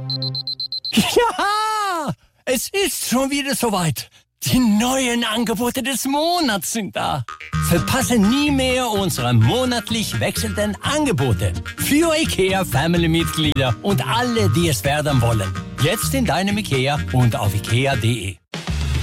Ja, es ist schon wieder soweit. Die neuen Angebote des Monats sind da. Verpasse nie mehr unsere monatlich wechselnden Angebote. Für IKEA-Family-Mitglieder und alle, die es werden wollen. Jetzt in deinem IKEA und auf ikea.de.